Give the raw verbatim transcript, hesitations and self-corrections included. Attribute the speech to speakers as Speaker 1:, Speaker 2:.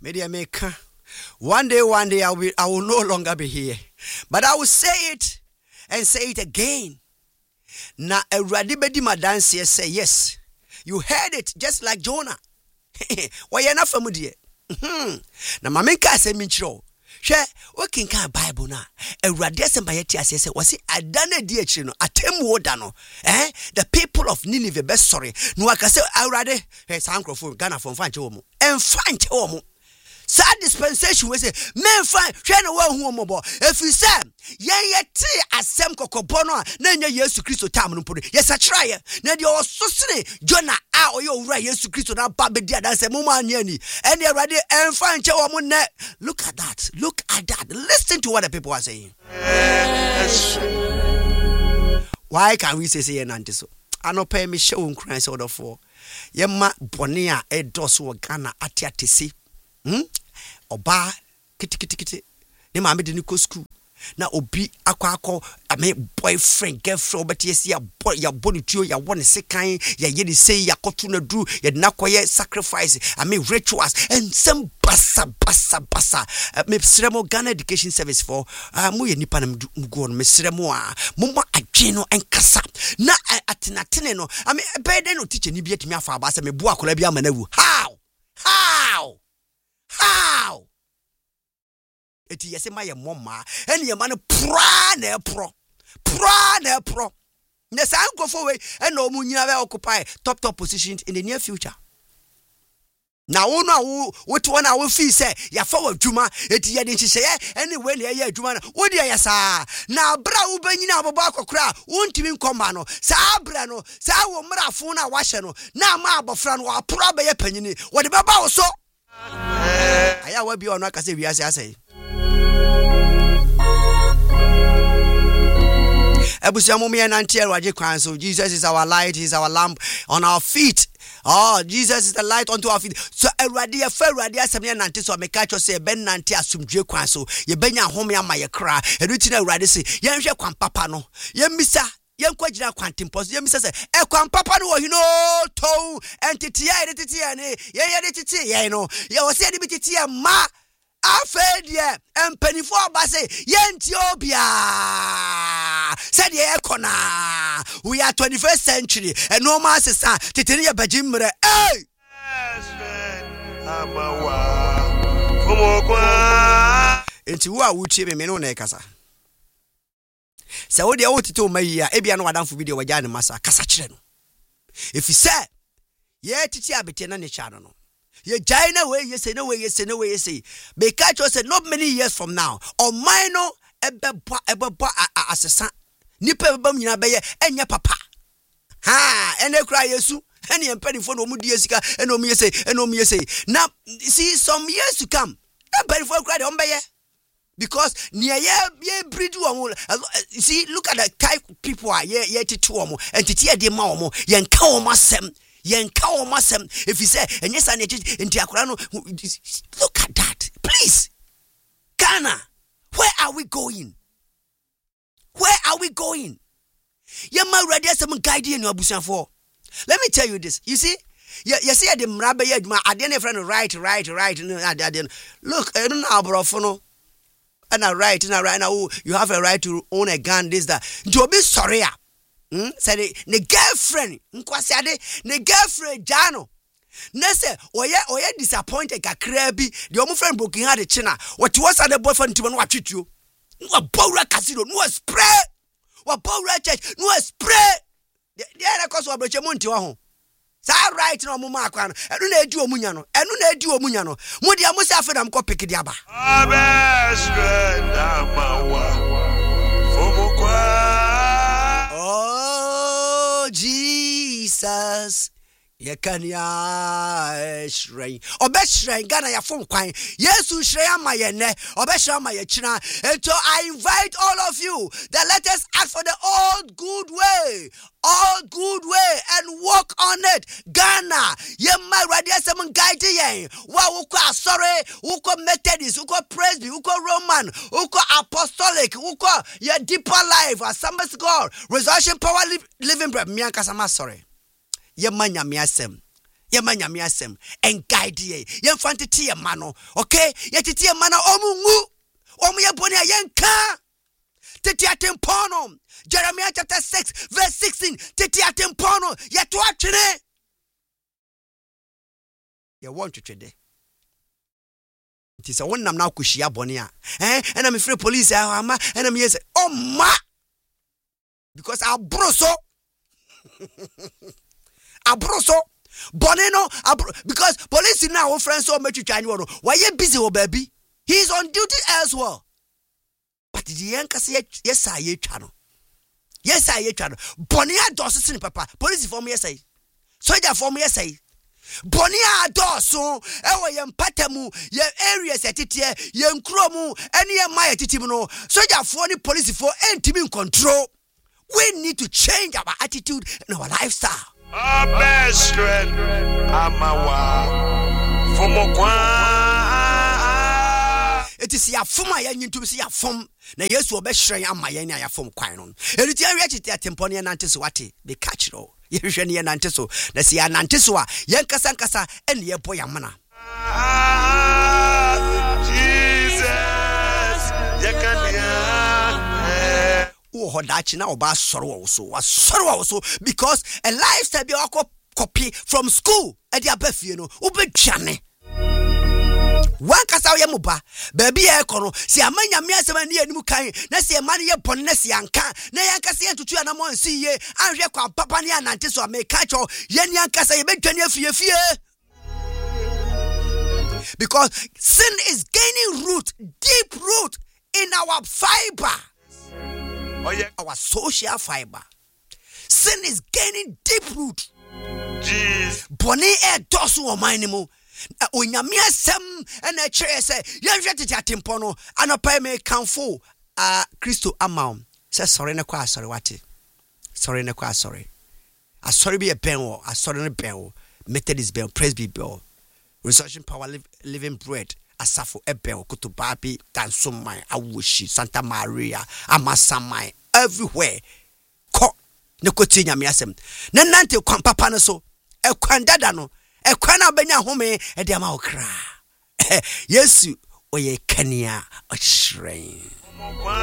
Speaker 1: Media maker. One day, one day I will I will no longer be here. But I will say it and say it again. Na Awurade bedi madanse say yes. You heard it just like Jonah. Why you not familiar? Na mamenka say me chiro. She o kinka Bible na. Awurade asem ba yeti ase say wasi adane di akiri no atemu oda no. Eh? The people of Nineveh be sorry. No aka say Awurade hey sankrofo Ghana fo mfa nche wo mu. Emfa nche wo mu. Sad dispensation we say men fine hwe no wa hu omobo efi say yen yeti asem kokobo no na nya Yesu Kristo tam no podo yesachira ye na de ososere Jonah a oye owura Yesu Kristo na ba be dia dan say mo ma anya ni ene Awurade emfa nche wo mu ne. Look at that, look at that, listen to what the people are saying. Yes. Why can we say say yen so anopa me show nkran say order for yema bone a edoso Ghana atiatesi. Hmm? Oba kiti kiti kiti ne ma me de ni ko school na obi akwa akọ ame boyfriend girlfriend obeti yesi ya boy ya boni tuo ya won sekan ya ye ni say ya kotu na dru ya na koye sacrifice ame rituals and some basa basa basa me sremo Ghana Education Service for mo ye nipa na mgo no me sremo a mo mo adwen no enkasa na atenatene no ame beden no teacher ni bi atimi afa aba se me bu akola bi amanawu. How how How? Eti yese ma ye moma ene ye ma no pra na pro pra na pro na san gofo we ene o mu nyina be occupy top top positions in the near future. Na wo no wo wote wona wo fi say ya fa wadwuma eti ye de nhihye ene we na ye adwuma na wo de ya saa na bra wo banyina abobo akokora wo ntimi nkoma no saa bra no saa wo mrafo na wa hye no na ma abofra no wa pro be ye panyini wo de baba wo so aya wa bi ono aka se wiase asai ebusia mo me na ntia Awurade kwan so. Jesus is our light, he is our lamp on our feet. Oh, Jesus is the light unto our feet. So Awurade ya fa Awurade asem ya nante so meka cho se ben nante asumdwe kwan so ye benya home ama ye kra edu na Awurade se ye hwe kwan papa no ye misa yen kwagina kwantimpos ye misa se e kwan papa no wo hino to entity ya entity ya ne ye ye entity ye no ye wo se de bititi ya ma afedie empanifo abase yentiobia said ye ekona we are twenty-first century and no man sesa titini ye bajimre eh amawa fomokwa enti wo a wutie me me no na ekasa se wo de wo tito mayi a ebia no wadamfo video wagya ne masa kasa kire no efi se ye titi abete na ne cha no no ye jaina way ye say no way ye say no way ye say because you say not many years from now or minor ebeba ebeba asesa nipa ebeba nyina beye enya papa ha ene kra yesu ene empanifo no mu die sika ene omu ye say ene omu ye say now see some years to come empanifo kra de ombeye because near ye ye breed one. See, look at the type of people are ye ye titu omo and titia de ma omo ye nka omo asem ye nka omo asem if you say and yes and nti akora no look at that please. Ghana, where are we going? Where are we going? Ye ma ready asem guide you abusan for. Let me tell you this. You see, you, you see the mrabe ye aduma ade na friend right right right no ade look I don't know abrofo no. And I right now, right now, you have a right to own a gun. This that. To be sorry, hmm. Said the girlfriend, nkwasiade, the girlfriend Jano. Nese, oye oye disappointed kakrebi. The omu friend broken heart china. What was the boyfriend to what treat you? No bowra casino, no spray. What bowra church, no spray. The other cause of breach monti waho. Sa right no mama akwa no enu na edi omunya no enu na edi omunya no mo dia mo se afa na mko pick dia ba oh Jesus Yekania shrine obeshrine Ghana ya fom kwan Yesu shrine ama ye ne obeshrine ama ye china. And so I invite all of you that let us ask for the old good way, all good way, and walk on it. Ghana ye ma radia some guide ye wa uko sorry uko Methodist uko Presby uko Roman uko Apostolic uko ye deeper life Assemblies God Resurrection Power Living Bread mianka sama sorry ye manya miasem Yema nyame asem and guide ye. Yen fantiti ye mano. Okay? Yetiti ye mana omu ngu. Omu ye boni ya yen ka. Titi atempono. Jeremiah chapter six verse sixteen. Titi atempono. Yetu achine. Ye want to trade. It is a one nam now kushia bonia. Eh? And I'm afraid police are ma and I'm yes. Oh ma. Because I broso. I broso. Bonino, because police now our friends so much to why you busy, oh baby? He's on duty as well. But the young yes, I ye channel. Yes, I ye channel. Bonia does in papa. Police for me, say. Soldier for me, say. Bonia does so. Ewa yem patemu, ye areas at it, ye nkromu, any of my atitimo. Soldier for the police for intimate control. We need to change our attitude and our lifestyle.
Speaker 2: Our best friend, Amawa, Fomokwa.
Speaker 1: It is ya fuma yen to see ya fum. Na yesu obehre ya ma yen ya fum kwan no. Eri ti awie chiti atempone nante so wate. Be catch no. Ye hwehwe ne nante so. Na si ya nante so a yen kasa nkasa ene ye bo ya mana.
Speaker 2: Jesus, yakania.
Speaker 1: Oh, hodachi na oba soro wo so. Wa soro wo so because a lifestyle be copy from school e dia bafie no. Obedwane. One kasa ye muba baby e kono si amanya me asema ne anim kan na si e ma ne ye bone na si anka na yan kasa ye tutu na mo nsi ye anhwe kwa papa ne anante so ameka cho ye ne ankasa ye bedwane afie fie because sin is gaining root, deep root in our fiber,
Speaker 2: Oh yeah,
Speaker 1: our social fiber. Sin is gaining deep root.
Speaker 2: Jesus.
Speaker 1: Bone e dosu o manimo. Onyame asem na chere se yenhwe tete atempo no anopa me kanfo a Kristo amount say sorry na kwa sorry wate sorry na kwa sorry a sorry be a ben wo a sorry na ben wo Methodist ben praise be bell resurrection power live, living bread asafo ebel kutuba bi tansomai awoshi Santa Maria amasamai everywhere ko ne koti nyame asem na nante kwan papa no so e kwan dada no e kwan na benya home e de ama okra Yesu oye kania o shrine.